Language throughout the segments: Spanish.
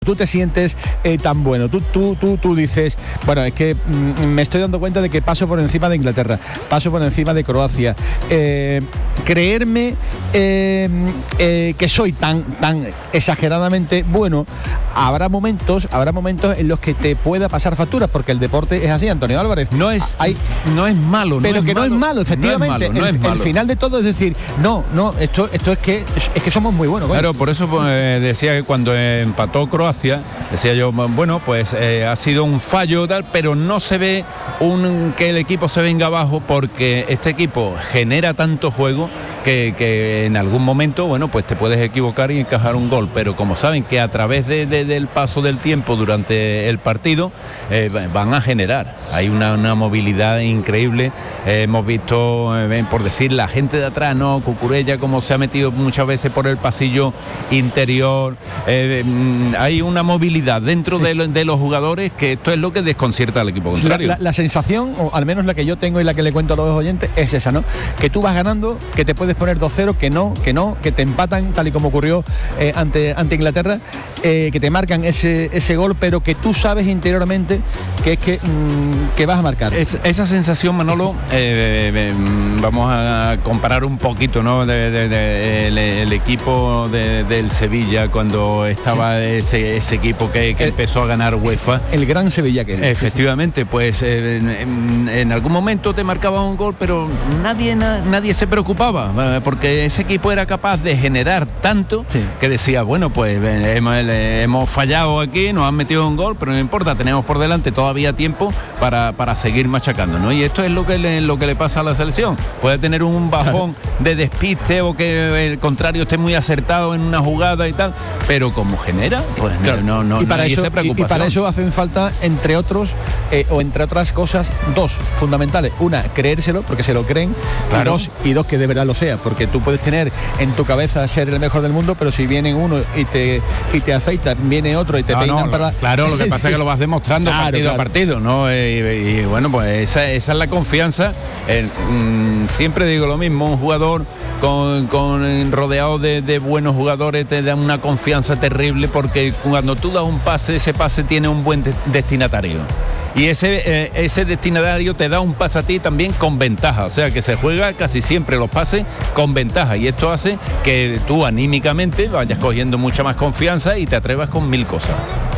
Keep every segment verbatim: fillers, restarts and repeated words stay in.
Tú te sientes eh, tan bueno, tú, tú, tú, tú dices, bueno, es que mm, me estoy dando cuenta de que paso por encima de Inglaterra, paso por encima de Croacia. Eh, creerme eh, eh, que soy tan, tan exageradamente bueno, habrá momentos, habrá momentos en los que te pueda pasar facturas, porque el deporte es así, Antonio Álvarez. No es, Hay, no es malo, pero no que es no malo, es malo, efectivamente. No es malo, no el, es malo. el final de todo es decir, no, no, esto, esto es que es que somos muy buenos. Claro, por eso pues, eh, decía que cuando empató Croacia, decía yo, bueno, pues eh, ha sido un fallo tal, pero no se ve un que el equipo se venga abajo, porque este equipo genera tanto juego que, que en algún momento, bueno, pues te puedes equivocar y encajar un gol, pero como saben que a través de, de, del paso del tiempo durante el partido eh, van a generar, hay una, una movilidad increíble. Eh, hemos visto, eh, por decir, la gente de atrás, ¿no? Cucurella, como se ha metido muchas veces por el pasillo interior. Eh, hay una movilidad dentro de, lo, de los jugadores, que esto es lo que desconcierta al equipo contrario. La, la, la sensación, o al menos la que yo tengo y la que le cuento a los oyentes, es esa, ¿no? Que tú vas ganando, que te puedes poner dos cero, que no, que no, que te empatan, tal y como ocurrió eh, ante, ante Inglaterra, eh, que te marcan ese, ese gol, pero que tú sabes interiormente que es que, mmm, que vas a marcar. Es, esa sensación, Manolo, eh, eh, vamos a comparar un poquito, ¿no? De, de, de, el, el equipo de, del Sevilla, cuando estaba sí. ese, ese equipo que, que el, empezó a ganar UEFA. El gran Sevilla que es. Efectivamente, pues eh, en, en algún momento te marcaba un gol, pero nadie, na, nadie se preocupaba, porque ese equipo era capaz de generar tanto sí. que decía, bueno, pues hemos, hemos fallado aquí, nos han metido un gol, pero no importa, tenemos por delante todavía tiempo para, para seguir machacando, ¿no? Y esto es lo que le, lo que le pasa a la selección. Puede tener un bajón de despiste o que el contrario esté muy acertado en una jugada y tal, pero como genera, pues claro. no, no, y para no hay eso, esa preocupación. Y, y para eso hacen falta, entre otros, eh, o entre otras cosas, dos fundamentales. Una, creérselo, porque se lo creen, claro. y dos, y dos, que de verdad lo sea, porque tú puedes tener en tu cabeza ser el mejor del mundo, pero si viene uno y te, y te aceitan, viene otro y te no, peinan no, para... Claro, lo que pasa sí. es que lo vas demostrando claro, partido claro. a partido, ¿no? Y, y bueno, pues esa, esa es la confianza. Eh, mmm, siempre digo lo mismo, un jugador con, con rodeado de, de buenos jugadores te da una confianza terrible, porque cuando tú das un pase, ese pase tiene un buen de- destinatario. Y ese, eh, ese destinatario te da un pase a ti también con ventaja, o sea que se juega casi siempre los pases con ventaja, y esto hace que tú anímicamente vayas cogiendo mucha más confianza y te atrevas con mil cosas.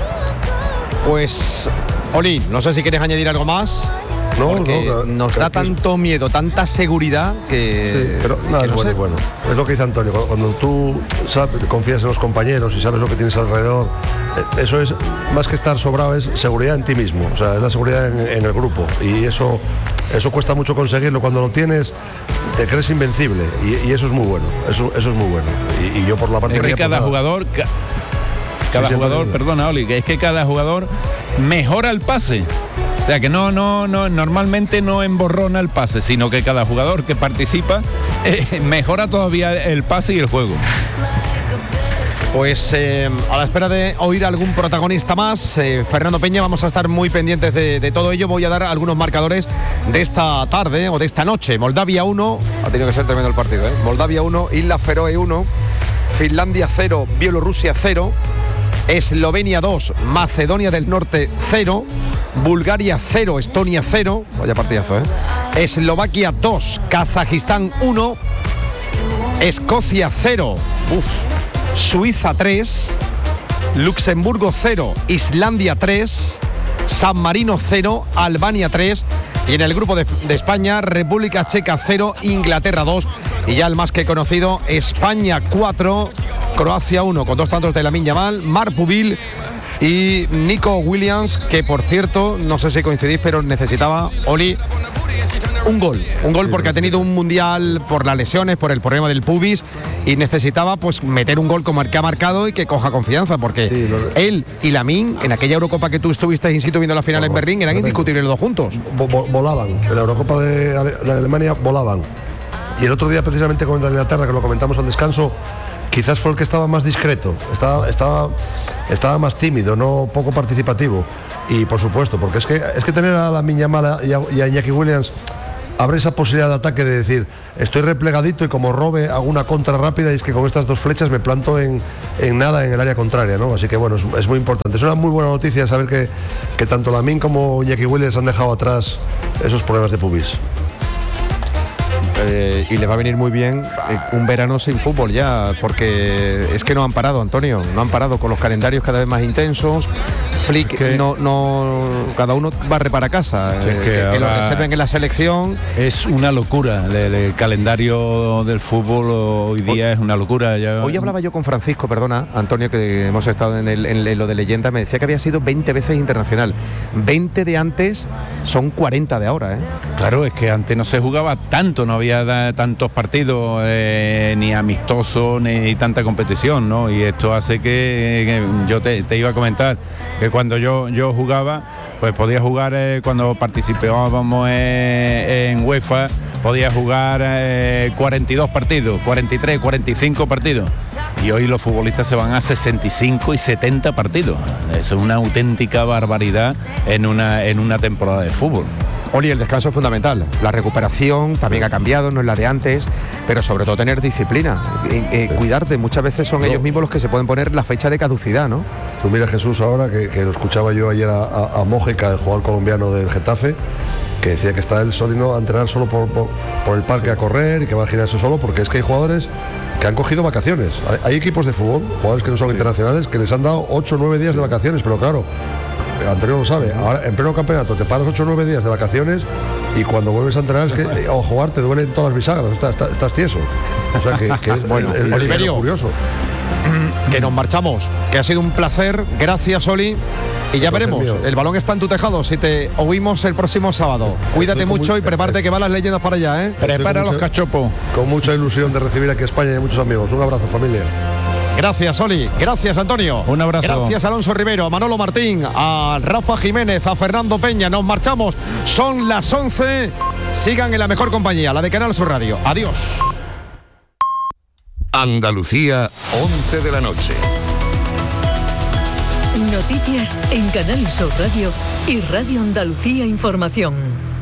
Pues, Oli, no sé si quieres añadir algo más. No, porque no, nos da tanto miedo, tanta seguridad que... Sí, pero nada, que no es bueno, sé. bueno. Es lo que dice Antonio, cuando, cuando tú sabes, confías en los compañeros y sabes lo que tienes alrededor, eso es, más que estar sobrado, es seguridad en ti mismo, o sea, es la seguridad en, en el grupo, y eso, eso cuesta mucho conseguirlo. Cuando lo tienes, te crees invencible, y, y eso es muy bueno, eso, eso es muy bueno. Y, y yo por la parte es que mía, cada pues, jugador... Ca- cada sí, jugador, siempre... perdona, Oli, que es que cada jugador mejora el pase. O sea que no, no, no, normalmente no emborrona el pase, sino que cada jugador que participa eh, mejora todavía el pase y el juego. Pues eh, a la espera de oír algún protagonista más, eh, Fernando Peña, vamos a estar muy pendientes de, de todo ello. Voy a dar algunos marcadores de esta tarde o de esta noche. Moldavia uno, ha tenido que ser tremendo el partido, ¿eh? Moldavia uno, Islas Feroe uno, Finlandia cero, Bielorrusia cero, Eslovenia dos, Macedonia del Norte cero, Bulgaria cero, Estonia cero, vaya partidazo, ¿eh? Eslovaquia dos, Kazajistán uno, Escocia cero, uf, Suiza tres, Luxemburgo cero, Islandia tres, San Marino cero, Albania tres, y en el grupo de, de España, República Checa cero, Inglaterra dos, y ya el más que conocido, España cuatro, Croacia uno, con dos tantos de Lamine Yamal, Marc Pubil y Nico Williams, que por cierto, no sé si coincidís, pero necesitaba, Oli, un gol, un gol porque ha tenido un mundial por las lesiones, por el problema del pubis, y necesitaba pues meter un gol como el que ha marcado y que coja confianza, porque sí, lo... él y Lamine, en aquella Eurocopa que tú estuviste in situ viendo la final en Berlín, eran indiscutibles los dos juntos. Volaban, en la Eurocopa de, de Alemania volaban. Y el otro día, precisamente contra Inglaterra, que lo comentamos al descanso, quizás fue el que estaba más discreto, estaba, estaba, estaba más tímido, no poco participativo. Y por supuesto, porque es que, es que tener a Lamine Yamal y a, y a Iñaki Williams abre esa posibilidad de ataque de decir, estoy replegadito y como robe hago una contra rápida y es que con estas dos flechas me planto en, en nada en el área contraria, ¿no? Así que bueno, es, es muy importante. Es una muy buena noticia saber que, que tanto Lamine como Iñaki Williams han dejado atrás esos problemas de pubis. Eh, y les va a venir muy bien eh, un verano sin fútbol ya, porque es que no han parado, Antonio, no han parado con los calendarios cada vez más intensos. Flick, que no, no, cada uno barre para casa. Sí, es que eh, que lo ahora reserven en la selección. Es una locura, el, el calendario del fútbol hoy día hoy, es una locura. Ya... Hoy hablaba yo con Francisco, perdona, Antonio, que hemos estado en, el, en, en lo de leyenda, me decía que había sido veinte veces internacional. veinte de antes son cuarenta de ahora, ¿eh? Claro, es que antes no se jugaba tanto, no había da, tantos partidos, eh, ni amistosos, ni tanta competición, ¿no? Y esto hace que, que yo te, te iba a comentar que cuando yo, yo jugaba, pues podía jugar eh, cuando participábamos eh, en UEFA, podía jugar eh, cuarenta y dos partidos, cuarenta y tres, cuarenta y cinco partidos. Y hoy los futbolistas se van a sesenta y cinco y setenta partidos. Eso es una auténtica barbaridad en una, en una temporada de fútbol. Oli, el descanso es fundamental. La recuperación también ha cambiado, no es la de antes, pero sobre todo tener disciplina. Eh, eh, cuidarte, muchas veces son no. ellos mismos los que se pueden poner la fecha de caducidad, ¿no? Tú mira, Jesús, ahora que, que lo escuchaba yo ayer a, a, a Mójica, el jugador colombiano del Getafe, que decía que está él sólido a entrenar solo por, por, por el parque a correr y que va al gimnasio solo, porque es que hay jugadores que han cogido vacaciones. Hay, hay equipos de fútbol, jugadores que no son sí. internacionales, que les han dado ocho o nueve días de vacaciones, pero claro, Antonio lo sabe, ahora en pleno campeonato te paras ocho o nueve días de vacaciones y cuando vuelves a entrenar es que o jugar te duelen todas las bisagras, estás, estás, estás tieso. O sea que, que es, bueno, el, el, Oliverio, es curioso. Que nos marchamos, que ha sido un placer, gracias Oli. Y ya veremos, mío. El balón está en tu tejado, si te oímos el próximo sábado. Cuídate mucho muy, y prepárate eh, que van las leyendas para allá, ¿eh? Prepara los cachopos. Con mucha ilusión de recibir aquí a España y a muchos amigos. Un abrazo, familia. Gracias, Oli. Gracias, Antonio. Un abrazo. Gracias, Alonso Rivero, a Manolo Martín, a Rafa Jiménez, a Fernando Peña. Nos marchamos. Son las once. Sigan en la mejor compañía, la de Canal Sur Radio. Adiós. Andalucía, once de la noche. Noticias en Canal Sur Radio y Radio Andalucía Información.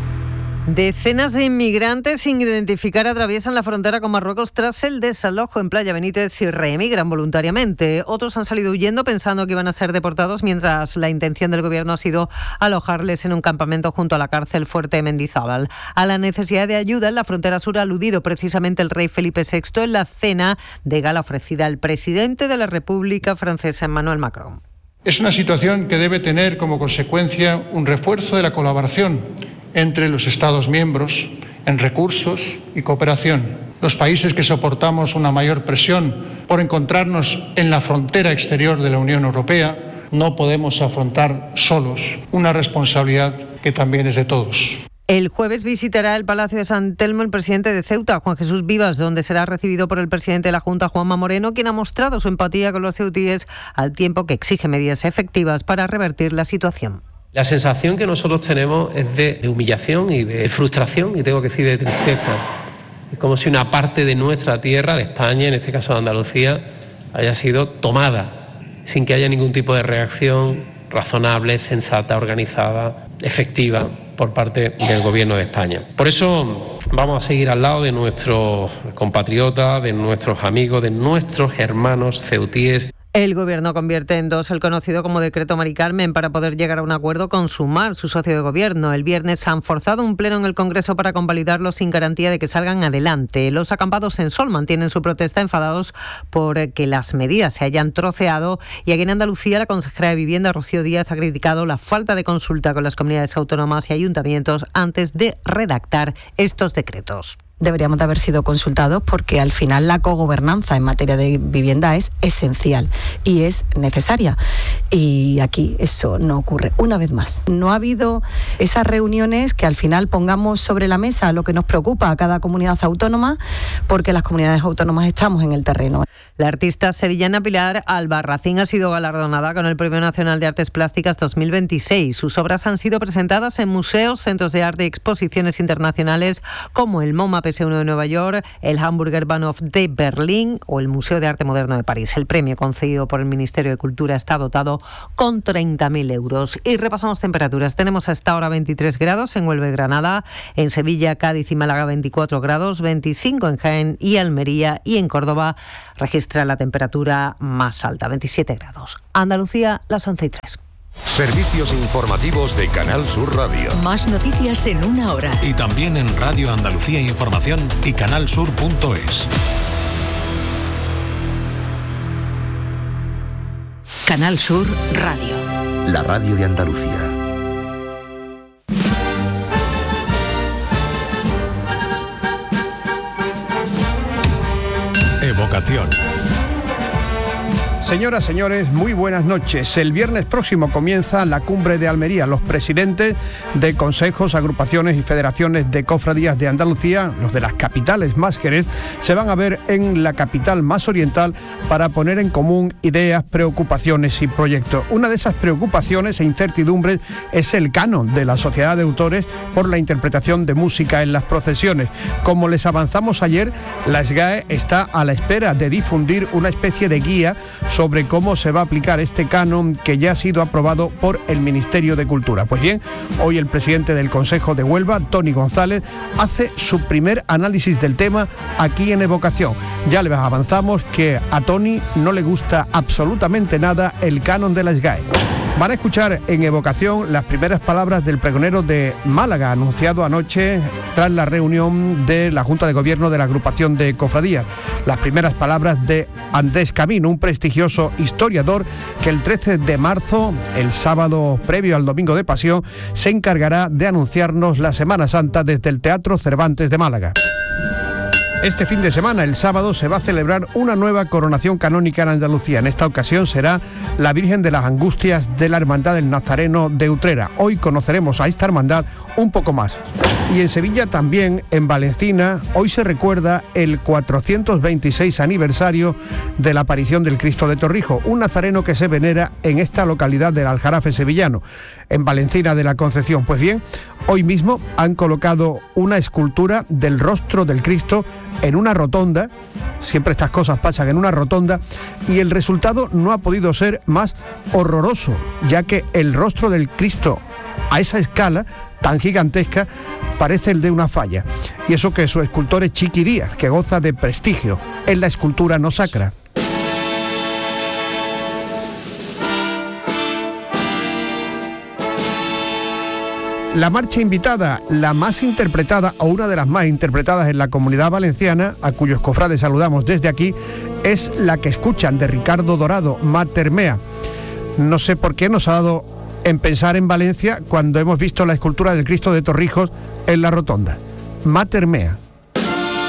Decenas de inmigrantes sin identificar atraviesan la frontera con Marruecos tras el desalojo en Playa Benítez y reemigran voluntariamente. Otros han salido huyendo pensando que iban a ser deportados, mientras la intención del gobierno ha sido alojarles en un campamento junto a la cárcel Fuerte Mendizábal. A la necesidad de ayuda en la frontera sur ha aludido precisamente el rey Felipe sexto en la cena de gala ofrecida al presidente de la República francesa, Emmanuel Macron. Es una situación que debe tener como consecuencia un refuerzo de la colaboración entre los Estados miembros en recursos y cooperación. Los países que soportamos una mayor presión por encontrarnos en la frontera exterior de la Unión Europea no podemos afrontar solos una responsabilidad que también es de todos. El jueves visitará el Palacio de San Telmo el presidente de Ceuta, Juan Jesús Vivas, donde será recibido por el presidente de la Junta, Juanma Moreno, quien ha mostrado su empatía con los ceutíes al tiempo que exige medidas efectivas para revertir la situación. La sensación que nosotros tenemos es de, de humillación y de frustración, y tengo que decir de tristeza. Es como si una parte de nuestra tierra, de España, en este caso de Andalucía, haya sido tomada sin que haya ningún tipo de reacción razonable, sensata, organizada, efectiva por parte del Gobierno de España. Por eso vamos a seguir al lado de nuestros compatriotas, de nuestros amigos, de nuestros hermanos ceutíes. El Gobierno convierte en dos el conocido como Decreto Mari Carmen para poder llegar a un acuerdo con Sumar, su socio de gobierno. El viernes han forzado un pleno en el Congreso para convalidarlo sin garantía de que salgan adelante. Los acampados en Sol mantienen su protesta enfadados por que las medidas se hayan troceado, y aquí en Andalucía la consejera de Vivienda, Rocío Díaz, ha criticado la falta de consulta con las comunidades autónomas y ayuntamientos antes de redactar estos decretos. Deberíamos de haber sido consultados porque al final la cogobernanza en materia de vivienda es esencial y es necesaria. Y aquí eso no ocurre. Una vez más, no ha habido esas reuniones que al final pongamos sobre la mesa lo que nos preocupa a cada comunidad autónoma, porque las comunidades autónomas estamos en el terreno. La artista sevillana Pilar Albarracín ha sido galardonada con el Premio Nacional de Artes Plásticas dos mil veintiséis. Sus obras han sido presentadas en museos, centros de arte y exposiciones internacionales como el MoMA P S uno de Nueva York, el Hamburger Bahnhof de Berlín o el Museo de Arte Moderno de París. El premio concedido por el Ministerio de Cultura está dotado con treinta mil euros. Y repasamos temperaturas. Tenemos hasta ahora veintitrés grados en Huelva y Granada, en Sevilla, Cádiz y Málaga veinticuatro grados, veinticinco en Jaén y Almería, y en Córdoba registra la temperatura más alta, veintisiete grados. Andalucía, las once y tres. Servicios informativos de Canal Sur Radio. Más noticias en una hora. Y también en Radio Andalucía Información y canalsur punto es. Canal Sur Radio. La radio de Andalucía. Evocación. Señoras, señores, muy buenas noches. El viernes próximo comienza la cumbre de Almería. Los presidentes de consejos, agrupaciones y federaciones de cofradías de Andalucía, los de las capitales más Jerez, se van a ver en la capital más oriental para poner en común ideas, preocupaciones y proyectos. Una de esas preocupaciones e incertidumbres es el canon de la Sociedad de Autores por la interpretación de música en las procesiones. Como les avanzamos ayer, la S G A E está a la espera de difundir una especie de guía sobre cómo se va a aplicar este canon que ya ha sido aprobado por el Ministerio de Cultura. Pues bien, hoy el presidente del Consejo de Huelva, Toni González, hace su primer análisis del tema aquí en Evocación. Ya les avanzamos que a Toni no le gusta absolutamente nada el canon de la S G A E. Van a escuchar en Evocación las primeras palabras del pregonero de Málaga, anunciado anoche tras la reunión de la Junta de Gobierno de la agrupación de cofradías. Las primeras palabras de Andrés Camino, un prestigioso historiador que el trece de marzo, el sábado previo al Domingo de Pasión, se encargará de anunciarnos la Semana Santa desde el Teatro Cervantes de Málaga. Este fin de semana, el sábado, se va a celebrar una nueva coronación canónica en Andalucía. En esta ocasión será la Virgen de las Angustias de la Hermandad del Nazareno de Utrera. Hoy conoceremos a esta hermandad un poco más. Y en Sevilla también, en Valencina, hoy se recuerda el cuatrocientos veintiséis aniversario de la aparición del Cristo de Torrijos, un nazareno que se venera en esta localidad del Aljarafe sevillano, en Valencina de la Concepción. Pues bien, hoy mismo han colocado una escultura del rostro del Cristo en una rotonda. Siempre estas cosas pasan en una rotonda, y el resultado no ha podido ser más horroroso, ya que el rostro del Cristo a esa escala tan gigantesca parece el de una falla. Y eso que su escultor es Chiqui Díaz, que goza de prestigio en la escultura no sacra. La marcha invitada, la más interpretada o una de las más interpretadas en la Comunidad Valenciana, a cuyos cofrades saludamos desde aquí, es la que escuchan, de Ricardo Dorado, Mater Mea. No sé por qué nos ha dado en pensar en Valencia cuando hemos visto la escultura del Cristo de Torrijos en la rotonda. Mater Mea.